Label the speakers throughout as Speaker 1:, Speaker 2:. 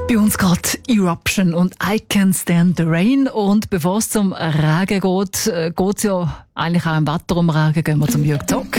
Speaker 1: Bei uns geht Eruption und I Can Stand the Rain. Und bevor es zum Regen geht es ja eigentlich auch im Wetter um Regen. Gehen wir zum Jürg Zock.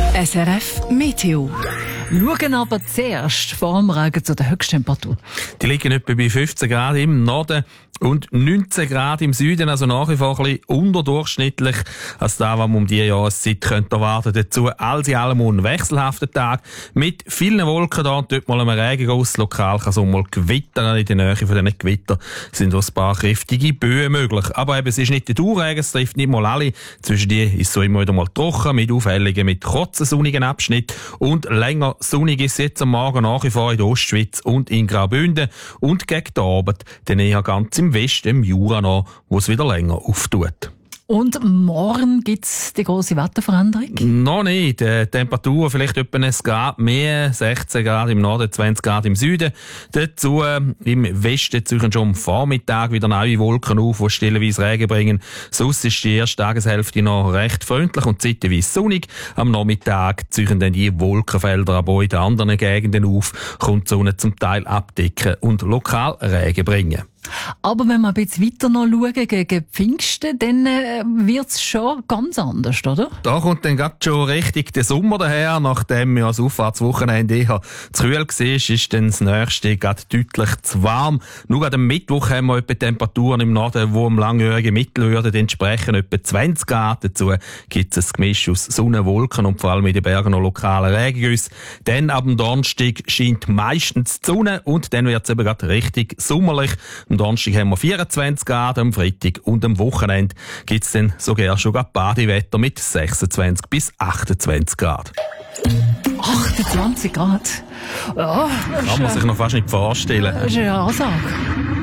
Speaker 1: SRF Meteo. Schauen aber zuerst vor dem Regen zu der Höchsttemperatur.
Speaker 2: Die liegen etwa bei 15 Grad im Norden und 19 Grad im Süden, also nach wie vor ein bisschen unterdurchschnittlich als das, was man um diese Jahreszeit könnte erwarten. Dazu alles in allem ein wechselhafter Tag mit vielen Wolken da und dort mal ein Regenguss. Lokal kann es auch mal gewittern. In der Nähe von diesen Gewitter sind auch ein paar kräftige Böen möglich. Aber eben, es ist nicht der Dauerregen, es trifft nicht mal alle. Zwischen die ist es so immer wieder mal trocken, mit auffälligen, mit kurzen sonnigen Abschnitten. Und länger sonnig ist es jetzt am Morgen nach wie vor in der Ostschweiz und in Graubünden. Und gegen den Abend dann eher ganz im Westen, im Jura noch, wo es wieder länger auftut.
Speaker 1: Und morgen gibt es die grosse Wetterveränderung?
Speaker 2: Noch nicht. Die Temperatur vielleicht etwa ein Grad mehr, 16 Grad im Norden, 20 Grad im Süden. Dazu im Westen ziehen schon am Vormittag wieder neue Wolken auf, die stellenweise Regen bringen. Sonst ist die erste Tageshälfte noch recht freundlich und zeitweise sonnig. Am Nachmittag ziehen dann die Wolkenfelder aber in den anderen Gegenden auf, kommt die Sonne zum Teil abdecken und lokal Regen bringen.
Speaker 1: Aber wenn wir ein bisschen weiter noch schauen, gegen Pfingsten, dann wird es schon ganz anders, oder?
Speaker 2: Da kommt dann gerade schon richtig der Sommer daher. Nachdem ja das Auffahrtswochenende eher zu kühl war, ist dann das nächste gerade deutlich zu warm. Nur gerade am Mittwoch haben wir etwa Temperaturen im Norden, die am langjährigen Mittelwürden entsprechen, etwa 20 Grad. Dazu gibt es ein Gemisch aus Sonne, Wolken und vor allem in den Bergen noch lokale Regengüsse. Dann ab dem Donnerstag scheint meistens die Sonne und dann wird es eben gerade richtig sommerlich. Am Donnerstag haben wir 24 Grad, am Freitag und am Wochenende gibt es dann sogar schon Badewetter mit 26 bis 28 Grad.
Speaker 1: 28 Grad? Ja,
Speaker 2: Kann man sich noch fast nicht vorstellen.
Speaker 1: Das ist eine Ansage.